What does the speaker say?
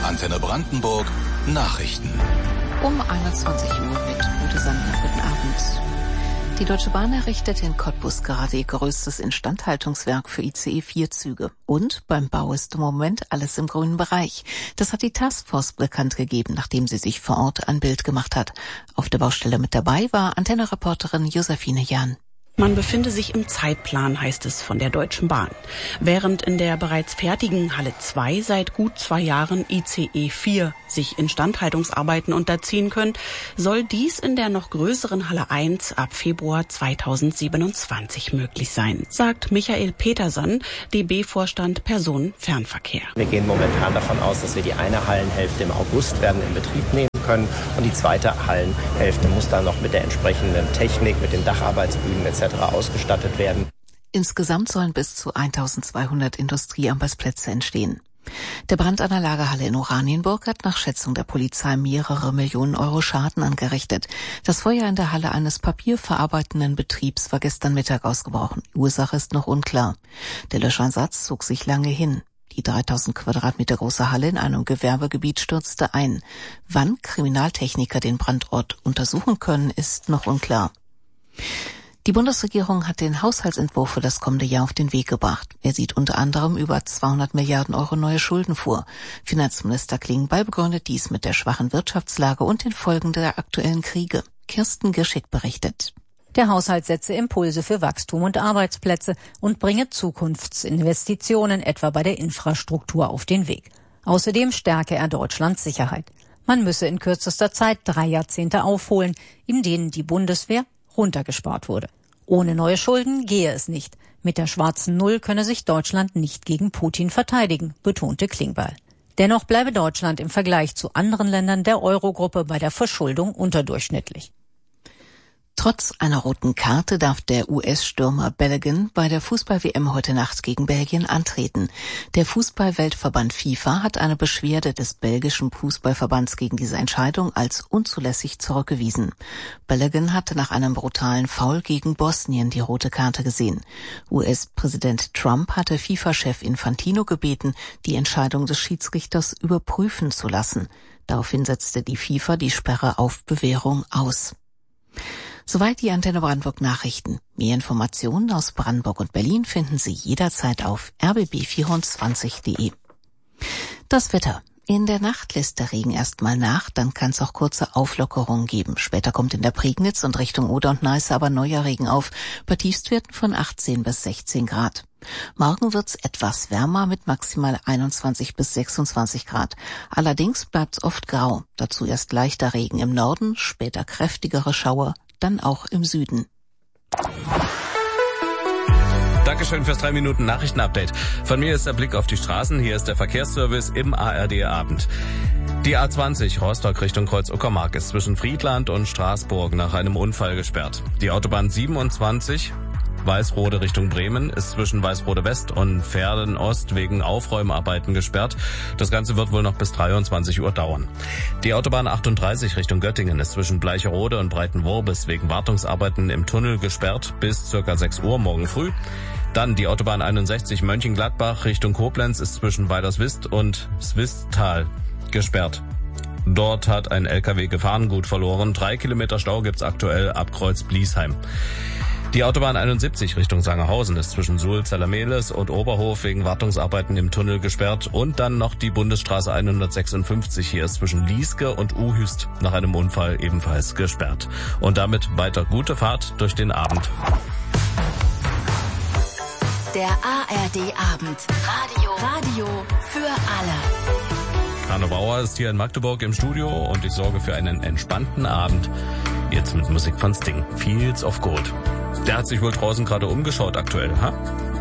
Antenne Brandenburg Nachrichten. Um 21 Uhr mit Ute Sander. Guten Abend. Die Deutsche Bahn errichtet in Cottbus gerade ihr größtes Instandhaltungswerk für ICE-4-Züge. Und beim Bau ist im Moment alles im grünen Bereich. Das hat die Taskforce bekannt gegeben, nachdem sie sich vor Ort ein Bild gemacht hat. Auf der Baustelle mit dabei war Antenne-Reporterin Josephine Jahn. Man befinde sich im Zeitplan, heißt es von der Deutschen Bahn. Während in der bereits fertigen Halle 2 seit gut 2 Jahren ICE 4 sich Instandhaltungsarbeiten unterziehen können, soll dies in der noch größeren Halle 1 ab Februar 2027 möglich sein, sagt Michael Peterson, DB-Vorstand Personenfernverkehr. Wir gehen momentan davon aus, dass wir die eine Hallenhälfte im August werden in Betrieb nehmen können und die zweite Hallenhälfte muss dann noch mit der entsprechenden Technik, mit den Dacharbeitsbühnen etc. ausgestattet werden. Insgesamt sollen bis zu 1200 Industriearbeitsplätze entstehen. Der Brand an der Lagerhalle in Oranienburg hat nach Schätzung der Polizei mehrere Millionen Euro Schaden angerichtet. Das Feuer in der Halle eines papierverarbeitenden Betriebs war gestern Mittag ausgebrochen. Die Ursache ist noch unklar. Der Löscheinsatz zog sich lange hin. Die 3000 Quadratmeter große Halle in einem Gewerbegebiet stürzte ein. Wann Kriminaltechniker den Brandort untersuchen können, ist noch unklar. Die Bundesregierung hat den Haushaltsentwurf für das kommende Jahr auf den Weg gebracht. Er sieht unter anderem über 200 Milliarden Euro neue Schulden vor. Finanzminister Klingbeil begründet dies mit der schwachen Wirtschaftslage und den Folgen der aktuellen Kriege. Kirsten Geschick berichtet. Der Haushalt setze Impulse für Wachstum und Arbeitsplätze und bringe Zukunftsinvestitionen etwa bei der Infrastruktur auf den Weg. Außerdem stärke er Deutschlands Sicherheit. Man müsse in kürzester Zeit 3 Jahrzehnte aufholen, in denen die Bundeswehr runtergespart wurde. Ohne neue Schulden gehe es nicht. Mit der schwarzen Null könne sich Deutschland nicht gegen Putin verteidigen, betonte Klingbeil. Dennoch bleibe Deutschland im Vergleich zu anderen Ländern der Eurogruppe bei der Verschuldung unterdurchschnittlich. Trotz einer roten Karte darf der US-Stürmer Balogun bei der Fußball-WM heute Nacht gegen Belgien antreten. Der Fußball-Weltverband FIFA hat eine Beschwerde des belgischen Fußballverbands gegen diese Entscheidung als unzulässig zurückgewiesen. Balogun hatte nach einem brutalen Foul gegen Bosnien die rote Karte gesehen. US-Präsident Trump hatte FIFA-Chef Infantino gebeten, die Entscheidung des Schiedsrichters überprüfen zu lassen. Daraufhin setzte die FIFA die Sperre auf Bewährung aus. Soweit die Antenne Brandenburg Nachrichten. Mehr Informationen aus Brandenburg und Berlin finden Sie jederzeit auf rbb24.de. Das Wetter. In der Nacht lässt der Regen erstmal nach, dann kann es auch kurze Auflockerungen geben. Später kommt in der Prignitz und Richtung Oder und Neiße aber neuer Regen auf, bei Tiefstwerten von 18 bis 16 Grad. Morgen wird's etwas wärmer mit maximal 21 bis 26 Grad. Allerdings bleibt's oft grau. Dazu erst leichter Regen im Norden, später kräftigere Schauer, dann auch im Süden. Dankeschön fürs 3 Minuten Nachrichtenupdate. Von mir ist der Blick auf die Straßen. Hier ist der Verkehrsservice im ARD Abend. Die A20 Rostock Richtung Kreuz-Uckermark ist zwischen Friedland und Straßburg nach einem Unfall gesperrt. Die Autobahn 27 Weißrode Richtung Bremen ist zwischen Weißrode West und Verden Ost wegen Aufräumarbeiten gesperrt. Das Ganze wird wohl noch bis 23 Uhr dauern. Die Autobahn 38 Richtung Göttingen ist zwischen Bleicherode und Breitenworbis wegen Wartungsarbeiten im Tunnel gesperrt bis ca. 6 Uhr morgen früh. Dann die Autobahn 61 Mönchengladbach Richtung Koblenz ist zwischen Weilerswist und Swistal gesperrt. Dort hat ein LKW Gefahrengut verloren. 3 Kilometer Stau gibt's aktuell ab Kreuz-Bliesheim. Die Autobahn 71 Richtung Sangerhausen ist zwischen Suhl-Zellermehles und Oberhof wegen Wartungsarbeiten im Tunnel gesperrt. Und dann noch die Bundesstraße 156 hier ist zwischen Lieske und Uhüst nach einem Unfall ebenfalls gesperrt. Und damit weiter gute Fahrt durch den Abend. Der ARD Abend. Radio für alle. Arno Bauer ist hier in Magdeburg im Studio und ich sorge für einen entspannten Abend. Jetzt mit Musik von Sting. Fields of Gold. Der hat sich wohl draußen gerade umgeschaut aktuell, ha?